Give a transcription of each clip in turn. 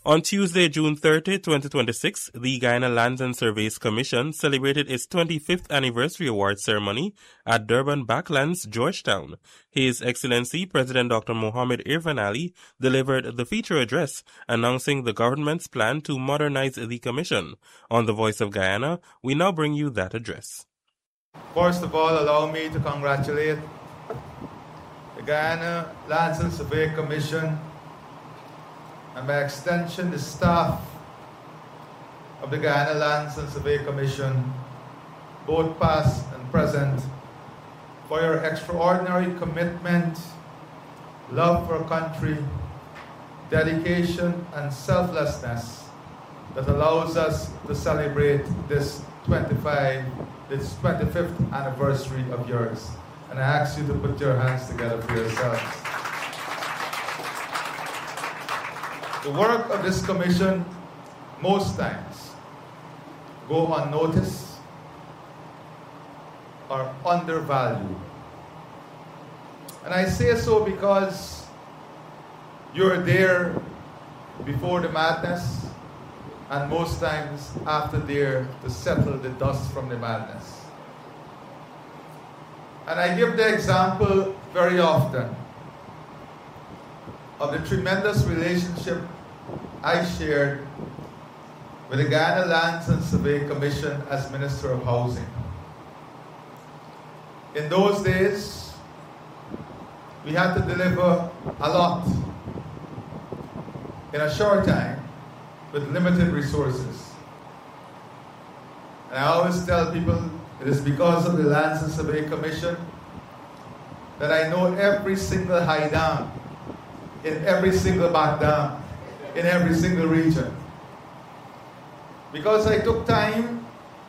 On Tuesday, June 30, 2026, the Guyana Lands and Surveys Commission celebrated its 25th anniversary award ceremony at Durban Backlands, Georgetown. His Excellency President Dr. Mohamed Irfan Ali delivered the feature address announcing the government's plan to modernize the commission. On the Voice of Guyana, we now bring you that address. First of all, allow me to congratulate the Guyana Lands and Survey Commission and by extension the staff of the Guyana Lands and Survey Commission, both past and present, for your extraordinary commitment, love for country, dedication and selflessness that allows us to celebrate this 25th anniversary of yours. And I ask you to put your hands together for yourselves. The work of this commission most times go unnoticed or undervalued. And I say so because you're there before the madness and most times after there to settle the dust from the madness. And I give the example very often of the tremendous relationship I shared with the Guyana Lands and Survey Commission as Minister of Housing. In those days, we had to deliver a lot in a short time with limited resources. And I always tell people it is because of the Lands and Survey Commission that I know every single high dam, in every single back dam, in every single region. Because I took time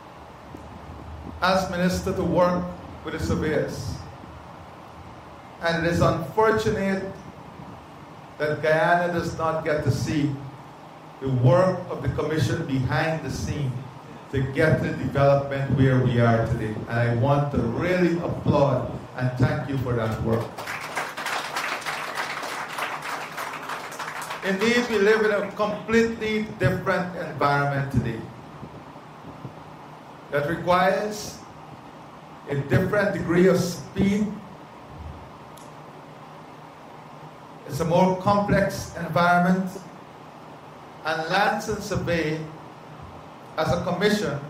as minister to work with the surveyors. And it is unfortunate that Guyana does not get to see the work of the commission behind the scene to get the development where we are today. And I want to really applaud and thank you for that work. Indeed, we live in a completely different environment today that requires a different degree of speed. It's a more complex environment, and Lands and Survey as a commission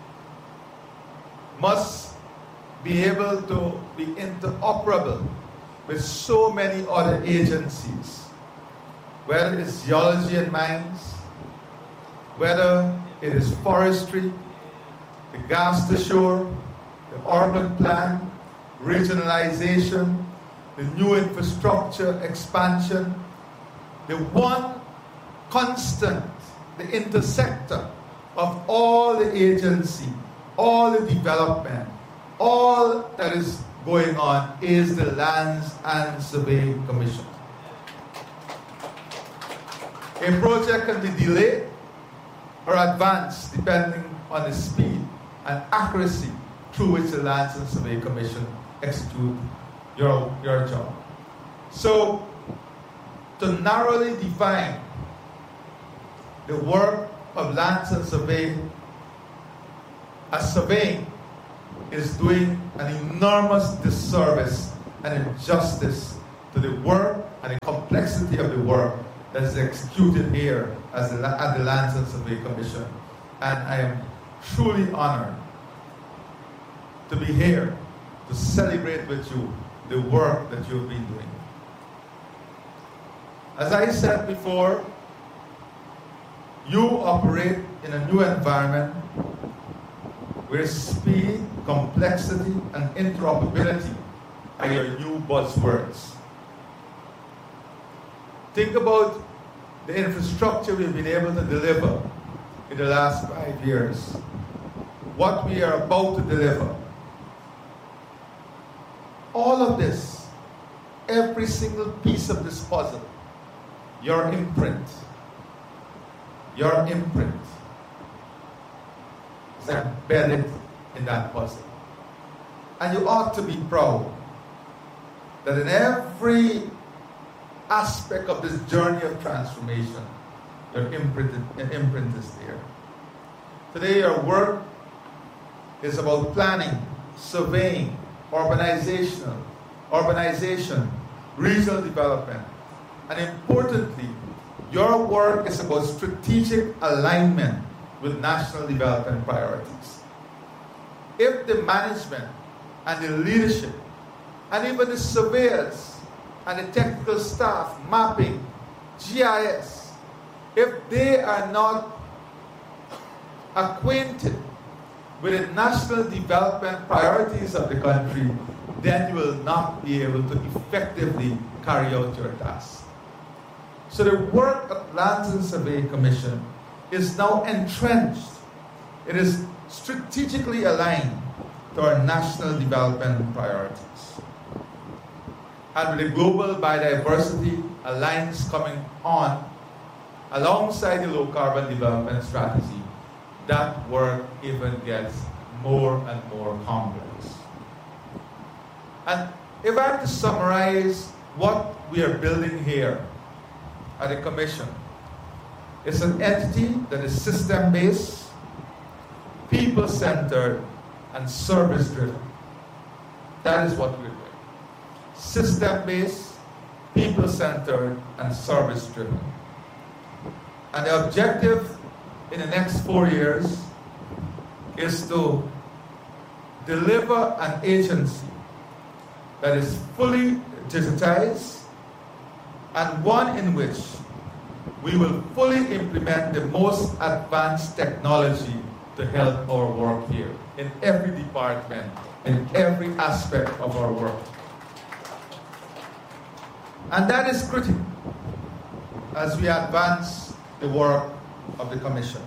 must be able to be interoperable with so many other agencies, whether it's geology and mines, whether it is forestry, the gas to shore, the urban plan, regionalization, the new infrastructure expansion. The one constant, the intersector of all the agency, all the development, all that is going on is the Lands and Survey Commission. A project can be delayed or advanced depending on the speed and accuracy through which the Lands and Survey Commission execute your job. So, to narrowly define the work of Lands and Survey, as surveying is doing an enormous disservice and injustice to the work and the complexity of the work that is executed here at the Lands and Survey Commission. And I am truly honored to be here to celebrate with you the work that you've been doing. As I said before, you operate in a new environment where speed, complexity, and interoperability are your new buzzwords. Think about the infrastructure we've been able to deliver in the last 5 years. What we are about to deliver. All of this, every single piece of this puzzle, your imprint is embedded in that puzzle. And you ought to be proud that in every aspect of this journey of transformation, Your imprint is there. Today, your work is about planning, surveying, urbanization, regional development, and importantly, your work is about strategic alignment with national development priorities. If the management and the leadership, and even the surveyors and the technical staff, mapping, GIS, if they are not acquainted with the national development priorities of the country, then you will not be able to effectively carry out your task. So the work of Lands and Survey Commission is now entrenched. It is strategically aligned to our national development priorities. And with the Global Biodiversity Alliance coming on, alongside the Low Carbon Development Strategy, that work even gets more and more complex. And if I have to summarize what we are building here at the Commission, it's an entity that is system-based, people-centered, and service-driven. That is what we're doing. System-based, people-centered, and service-driven. And the objective in the next 4 years is to deliver an agency that is fully digitized and one in which we will fully implement the most advanced technology to help our work here in every department, in every aspect of our work. And that is critical as we advance the work of the Commission.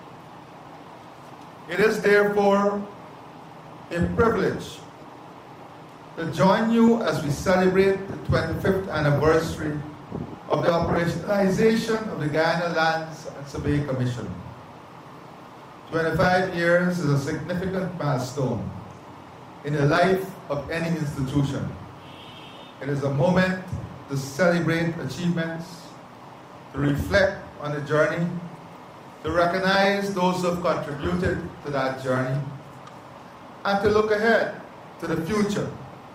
It is therefore a privilege to join you as we celebrate the 25th anniversary of the operationalization of the Guyana Lands and Survey Commission. 25 years is a significant milestone in the life of any institution. It is a moment to celebrate achievements, to reflect on the journey, to recognize those who have contributed to that journey, and to look ahead to the future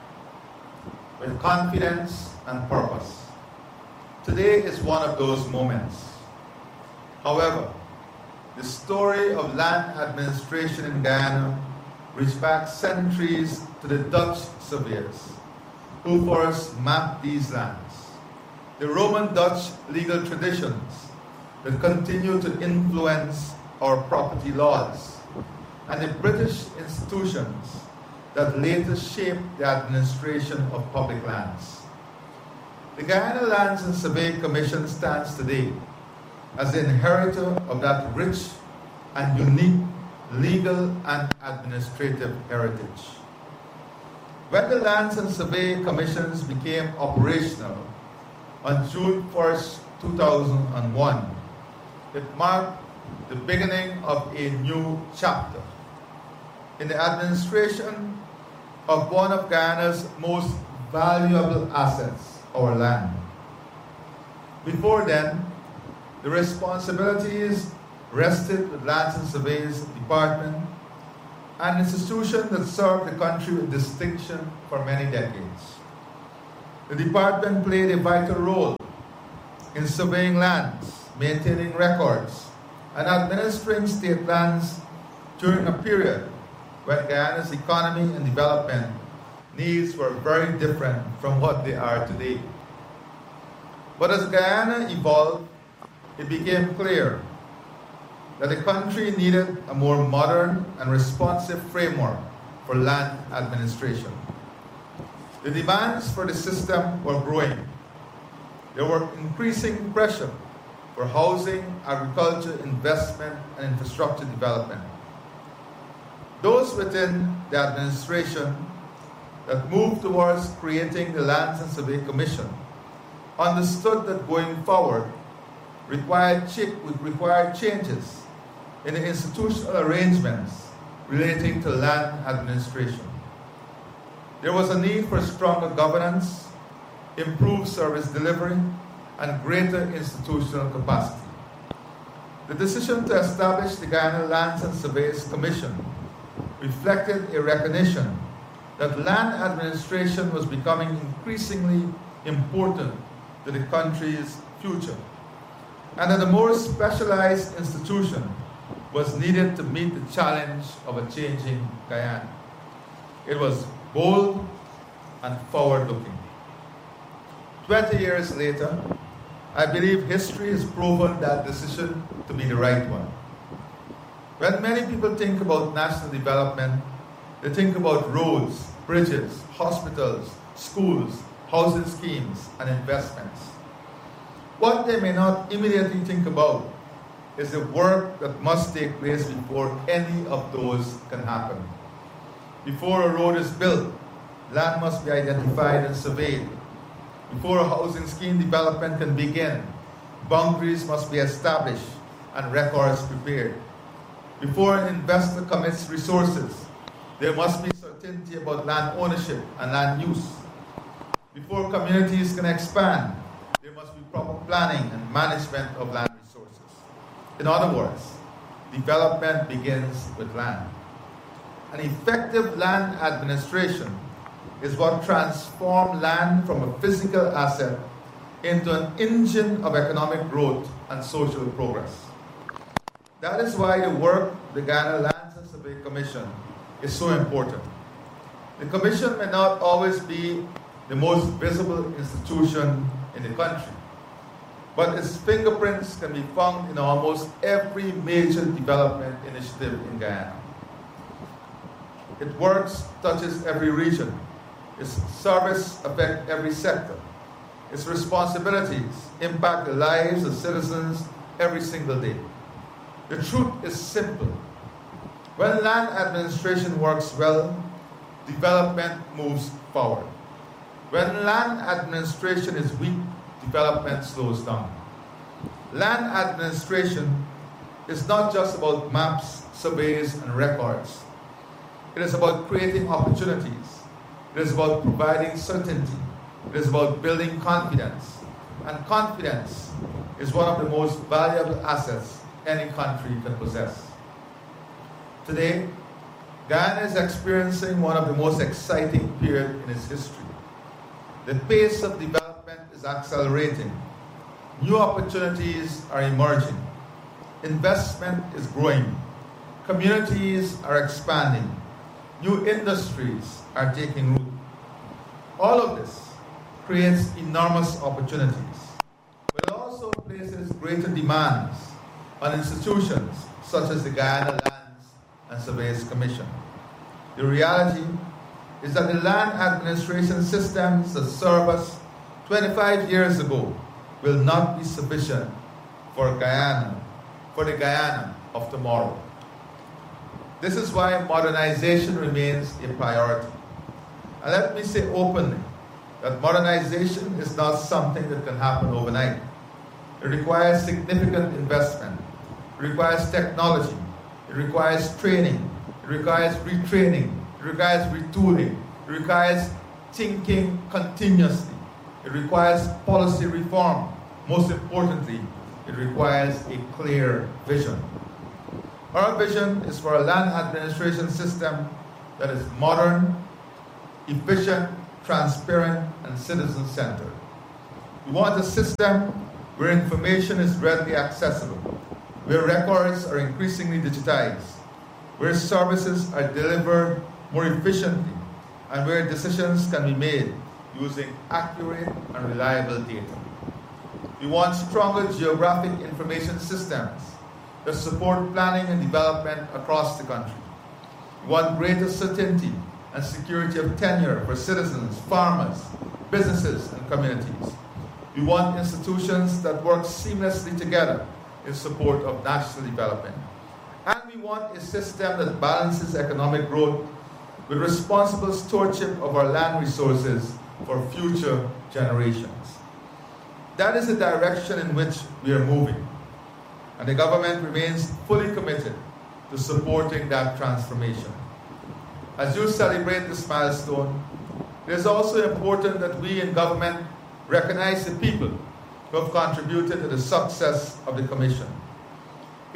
with confidence and purpose. Today is one of those moments. However, the story of land administration in Guyana reaches back centuries to the Dutch surveyors who first mapped these lands. The Roman-Dutch legal traditions that continue to influence our property laws, and the British institutions that later shaped the administration of public lands. The Guyana Lands and Survey Commission stands today as the inheritor of that rich and unique legal and administrative heritage. When the Lands and Survey Commissions became operational on June 1st, 2001, it marked the beginning of a new chapter in the administration of one of Guyana's most valuable assets, our land. Before then, the responsibilities rested with Lands and Surveys Department, an institution that served the country with distinction for many decades. The department played a vital role in surveying lands, maintaining records, and administering state lands during a period when Guyana's economy and development needs were very different from what they are today. But as Guyana evolved, it became clear that the country needed a more modern and responsive framework for land administration. The demands for the system were growing. There were increasing pressure for housing, agriculture, investment, and infrastructure development. Those within the administration that moved towards creating the Lands and Survey Commission understood that going forward required changes in the institutional arrangements relating to land administration. There was a need for stronger governance, improved service delivery, and greater institutional capacity. The decision to establish the Guyana Lands and Surveys Commission reflected a recognition that land administration was becoming increasingly important to the country's future, and that a more specialized institution was needed to meet the challenge of a changing Guyana. It was bold and forward-looking. 20 years later, I believe history has proven that decision to be the right one. When many people think about national development, they think about roads, bridges, hospitals, schools, housing schemes, and investments. What they may not immediately think about is the work that must take place before any of those can happen. Before a road is built, land must be identified and surveyed. Before a housing scheme development can begin, boundaries must be established and records prepared. Before an investor commits resources, there must be certainty about land ownership and land use. Before communities can expand, there must be proper planning and management of land resources. In other words, development begins with land. An effective land administration is what transforms land from a physical asset into an engine of economic growth and social progress. That is why the work of the Guyana Lands and Survey Commission is so important. The Commission may not always be the most visible institution in the country, but its fingerprints can be found in almost every major development initiative in Guyana. Its work touches every region. Its service affects every sector. Its responsibilities impact the lives of citizens every single day. The truth is simple. When land administration works well, development moves forward. When land administration is weak, development slows down. Land administration is not just about maps, surveys, and records. It is about creating opportunities. It is about providing certainty. It is about building confidence. And confidence is one of the most valuable assets any country can possess. Today, Guyana is experiencing one of the most exciting periods in its history. The pace of development is accelerating. New opportunities are emerging. Investment is growing. Communities are expanding. New industries are taking root. All of this creates enormous opportunities, but it also places greater demands on institutions such as the Guyana Lands and Surveys Commission. The reality is that the land administration systems that served us 25 years ago will not be sufficient for the Guyana of tomorrow. This is why modernization remains a priority. And let me say openly that modernization is not something that can happen overnight. It requires significant investment. It requires technology. It requires training. It requires retraining. It requires retooling. It requires thinking continuously. It requires policy reform. Most importantly, it requires a clear vision. Our vision is for a land administration system that is modern, efficient, transparent, and citizen-centered. We want a system where information is readily accessible, where records are increasingly digitized, where services are delivered more efficiently, and where decisions can be made using accurate and reliable data. We want stronger geographic information systems that support planning and development across the country. We want greater certainty and security of tenure for citizens, farmers, businesses, and communities. We want institutions that work seamlessly together in support of national development. And we want a system that balances economic growth with responsible stewardship of our land resources for future generations. That is the direction in which we are moving. And the government remains fully committed to supporting that transformation. As you celebrate this milestone, it is also important that we in government recognize the people who have contributed to the success of the Commission.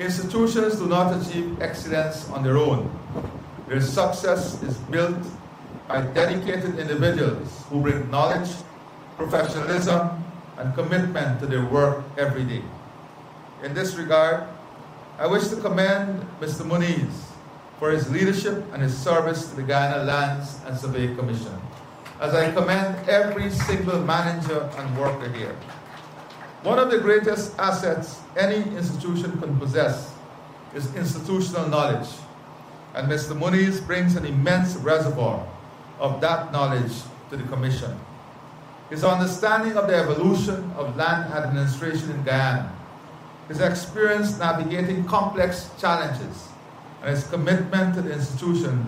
Institutions do not achieve excellence on their own. Their success is built by dedicated individuals who bring knowledge, professionalism, and commitment to their work every day. In this regard, I wish to commend Mr. Muniz for his leadership and his service to the Guyana Lands and Survey Commission, as I commend every single manager and worker here. One of the greatest assets any institution can possess is institutional knowledge, and Mr. Muniz brings an immense reservoir of that knowledge to the Commission. His understanding of the evolution of land administration in Guyana, his experience navigating complex challenges, and his commitment to the institution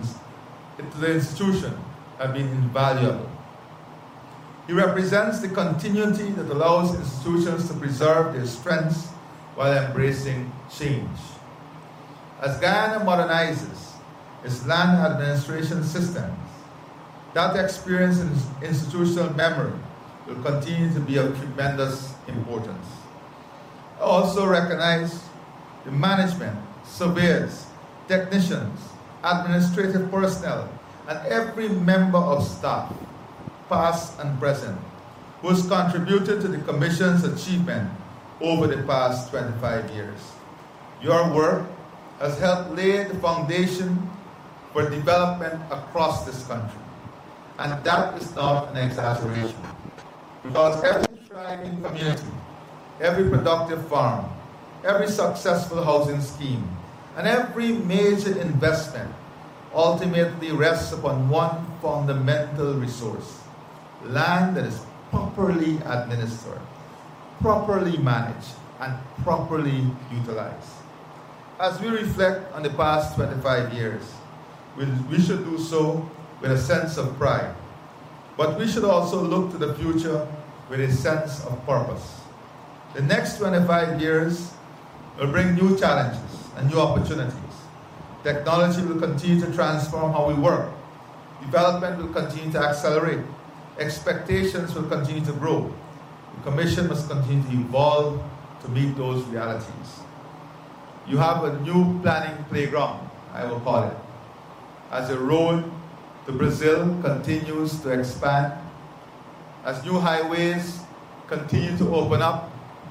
have been invaluable. He represents the continuity that allows institutions to preserve their strengths while embracing change. As Guyana modernizes its land administration systems, that experience and institutional memory will continue to be of tremendous importance. I also recognize the management, surveyors, technicians, administrative personnel, and every member of staff, past and present, who has contributed to the Commission's achievement over the past 25 years. Your work has helped lay the foundation for development across this country. And that is not an exaggeration. Because every thriving community, every productive farm, every successful housing scheme, and every major investment ultimately rests upon one fundamental resource: land that is properly administered, properly managed, and properly utilized. As we reflect on the past 25 years, we should do so with a sense of pride, but we should also look to the future with a sense of purpose. The next 25 years will bring new challenges and new opportunities. Technology will continue to transform how we work. Development will continue to accelerate. Expectations will continue to grow. The Commission must continue to evolve to meet those realities. You have a new planning playground, I will call it. As the road to Brazil continues to expand, as new highways continue to open up,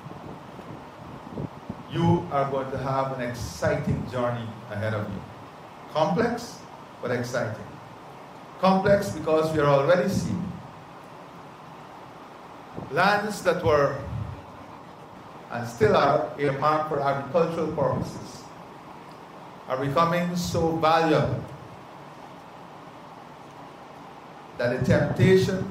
you are going to have an exciting journey ahead of you. Complex, but exciting. Complex because we are already seeing lands that were and still are earmarked for agricultural purposes are becoming so valuable that the temptation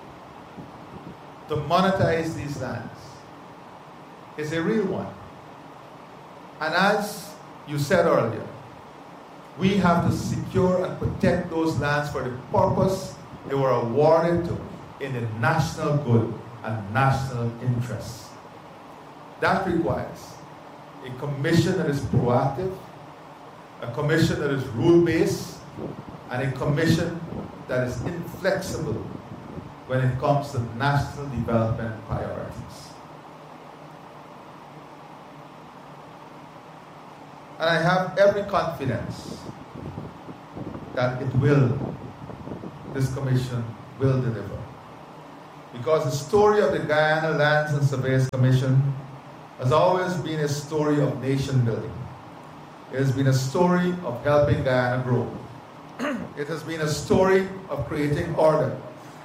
to monetize these lands is a real one. And as you said earlier, we have to secure and protect those lands for the purpose they were awarded to, in the national good and national interest. That requires a commission that is proactive, a commission that is rule-based, and a commission that is inflexible when it comes to national development priorities. And I have every confidence that this commission will deliver. Because the story of the Guyana Lands and Surveys Commission has always been a story of nation building. It has been a story of helping Guyana grow. It has been a story of creating order,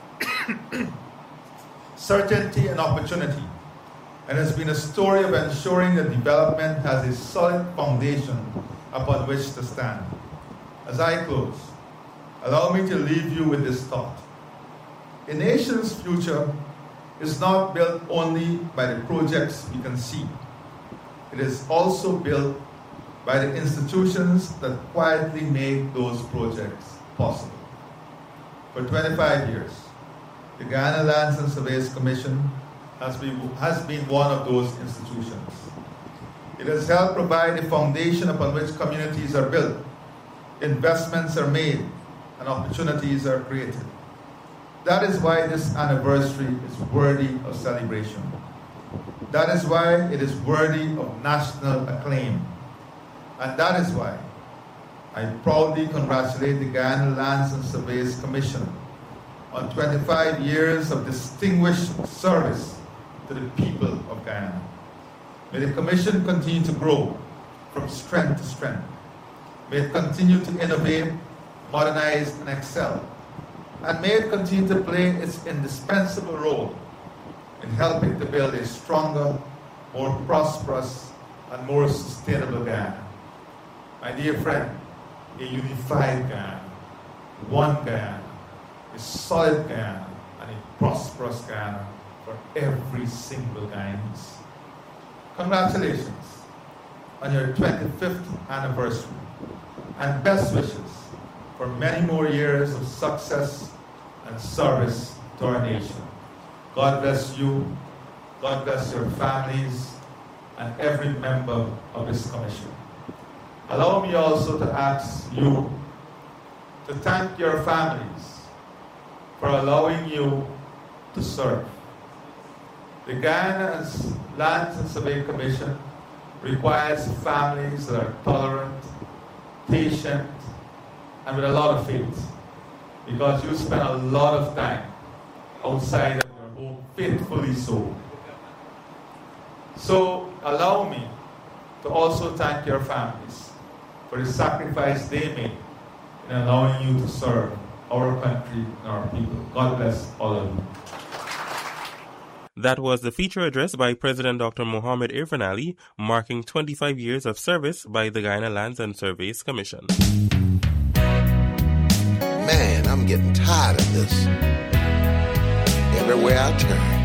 certainty, and opportunity. And it has been a story of ensuring that development has a solid foundation upon which to stand. As I close, allow me to leave you with this thought. A nation's future is not built only by the projects we can see. It is also built by the institutions that quietly make those projects possible. For 25 years, the Guyana Lands and Surveys Commission has been one of those institutions. It has helped provide a foundation upon which communities are built, investments are made, and opportunities are created. That is why this anniversary is worthy of celebration. That is why it is worthy of national acclaim. And that is why I proudly congratulate the Guyana Lands and Surveys Commission on 25 years of distinguished service to the people of Guyana. May the Commission continue to grow from strength to strength. May it continue to innovate, modernize, and excel. And may it continue to play its indispensable role in helping to build a stronger, more prosperous, and more sustainable Guyana. My dear friend, a unified Guyana, one Guyana, a solid Guyana, and a prosperous Guyana for every single Guyanese. Congratulations on your 25th anniversary, and best wishes for many more years of success and service to our nation. God bless you, God bless your families, and every member of this commission. Allow me also to ask you to thank your families for allowing you to serve. The Guyana Lands and Survey Commission requires families that are tolerant, patient, and with a lot of faith, because you spend a lot of time outside of your home, faithfully so. So allow me to also thank your families for the sacrifice they made in allowing you to serve our country and our people. God bless all of you. That was the feature address by President Dr. Mohamed Irfaan Ali, marking 25 years of service by the Guyana Lands and Surveys Commission. Man, I'm getting tired of this. Everywhere I turn,